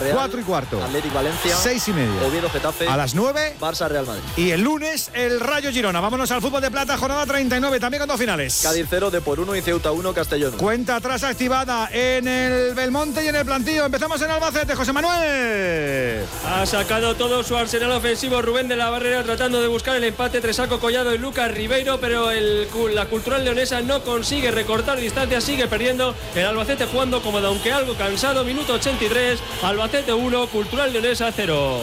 Villarreal. 4:15. Atlético Valencia. 6:30. Oviedo Getafe. A las 9. Barça Real Madrid. Y el lunes el Rayo Girona. Vámonos al fútbol de plata, jornada 39, también con 2 finales. Cádiz 0, Depor 1 y Ceuta 1, Castellón 1. Cuenta atrás activada en el Belmonte y en el Plantío. Empezamos en Albacete, José Manuel. Ha sacado todo su arsenal ofensivo Rubén de la Barrera tratando de buscar el empate entre Saco Collado y Lucas Ribeiro, pero la Cultural Leonesa no consigue recortar distancia, sigue perdiendo. El Albacete jugando cómodo, aunque algo cansado. Minuto 83, Albacete 1, Cultural Leonesa 0.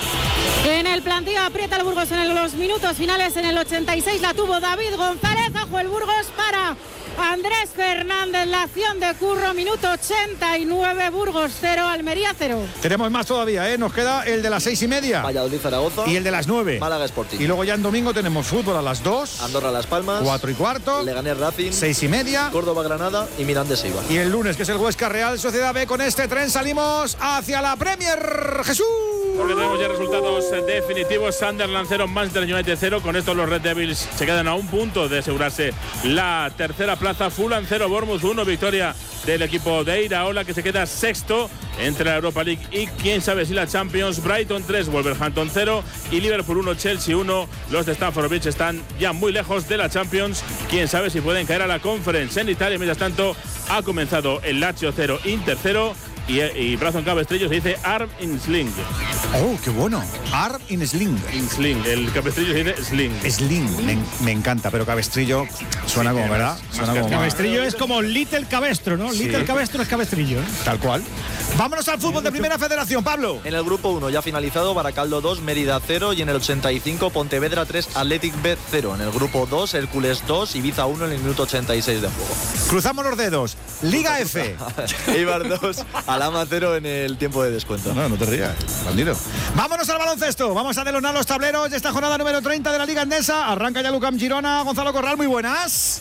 En el Plantío aprieta el Burgos en los minutos finales. En el 86 la tuvo David González. Bajo el Burgos para Andrés Fernández. La acción de Curro, minuto 89, Burgos 0, Almería 0. Tenemos más todavía, ¿eh? Nos queda el de las 6:30. Valladolid Zaragoza. Y el de las 9. Málaga Sporting. Y luego ya en domingo tenemos fútbol a las 2. Andorra Las Palmas. 4:15. Leganés Racing. 6:30. Córdoba Granada y Mirandés Eibar. Y el lunes, que es el Huesca Real Sociedad B. Con este tren salimos hacia la Premier. ¡Jesús! Porque tenemos ya resultados definitivos. Sunderland 0, Manchester United 0. Con esto los Red Devils se quedan a un punto de asegurarse la tercera plaza. Fulham 0, Bournemouth 1. Victoria del equipo de Iraola, que se queda sexto entre la Europa League y quién sabe si la Champions. Brighton 3, Wolverhampton 0 y Liverpool 1, Chelsea 1. Los de Stamford Bridge están ya muy lejos de la Champions. Quién sabe si pueden caer a la Conference. En Italia, mientras tanto, ha comenzado el Lazio 0, Inter 0. Y brazo en cabestrillo se dice Arm in Sling. Oh, qué bueno. Arm in Sling. In Sling. El cabestrillo se dice Sling. Sling. Me encanta, pero cabestrillo suena como, ¿verdad? Suena como cabestrillo es como Little Cabestro, ¿no? Sí. Little Cabestro es cabestrillo, ¿eh? Tal cual. Vámonos al fútbol de Primera Federación, Pablo. En el grupo 1 ya finalizado, Baracaldo 2, Mérida 0 y en el 85 Pontevedra 3, Athletic B 0. En el grupo 2, Hércules 2, Ibiza 1 en el minuto 86 de juego. Cruzamos los dedos. Liga F. Eibar 2, Alhama 0 en el tiempo de descuento. No te rías, bandido. Vámonos al baloncesto. Vamos a delonar los tableros de esta jornada número 30 de la Liga Endesa. Arranca ya Lucam Girona. Gonzalo Corral, muy buenas.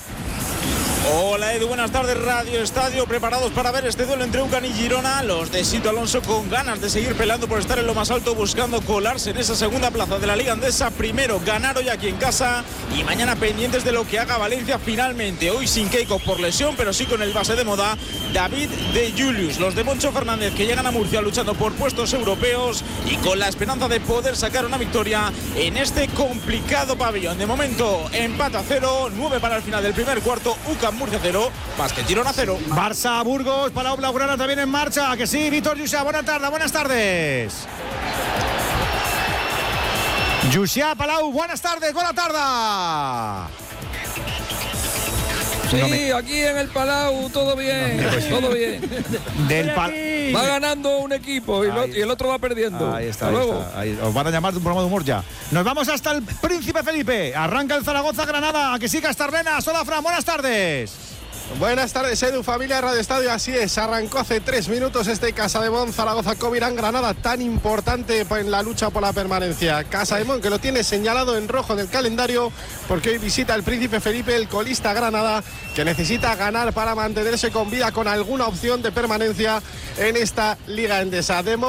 Hola Edu, buenas tardes. Radio Estadio, preparados para ver este duelo entre UCAM y Girona. Los de Sito Alonso con ganas de seguir peleando por estar en lo más alto, buscando colarse en esa segunda plaza de la Liga Endesa. Primero ganar hoy aquí en casa y mañana pendientes de lo que haga Valencia finalmente. Hoy sin Keiko por lesión, pero sí con el base de moda David de Julius. Los de Moncho Fernández, que llegan a Murcia luchando por puestos europeos y con la esperanza de poder sacar una victoria en este complicado pabellón. De momento empate a 0, 9 para el final del primer cuarto. UCAM Murcia 0, Basket Girona 0. Barça Burgos, Palau Blaugrana también en marcha. ¿A que sí? Víctor Llucia, buenas tardes. Llucia, Palau, buenas tardes, buena tarde. Sí, aquí en el Palau todo bien, todo bien. Va ganando un equipo y el otro va perdiendo. Ahí está. Ahí. Os van a llamar de un programa de humor ya. Nos vamos hasta el Príncipe Felipe. Arranca el Zaragoza-Granada. ¿A que sí, Castarlenas? Hola, Fran, buenas tardes. Buenas tardes, Edu, familia Radio Estadio. Así es, arrancó hace 3 minutos este Casademón Zaragoza Covirán Granada, tan importante en la lucha por la permanencia. Casademón, que lo tiene señalado en rojo en el calendario, porque hoy visita el Príncipe Felipe, el colista Granada, que necesita ganar para mantenerse con vida con alguna opción de permanencia en esta Liga Endesa.